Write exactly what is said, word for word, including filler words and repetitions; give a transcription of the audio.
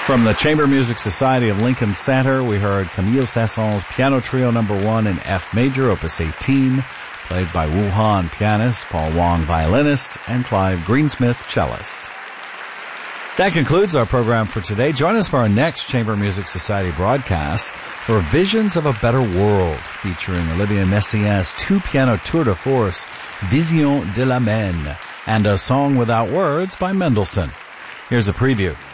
From the Chamber Music Society of Lincoln Center, we heard Camille Saint-Saëns Piano Trio Number One in F Major, Opus eighteen, played by Wu Han, pianist, Paul Wong, violinist, and Clive Greensmith, cellist. That concludes our program for today. Join us for our next Chamber Music Society broadcast for Visions of a Better World, featuring Olivier Messiaen's two-piano tour de force, Vision de la Main, and A Song Without Words by Mendelssohn. Here's a preview.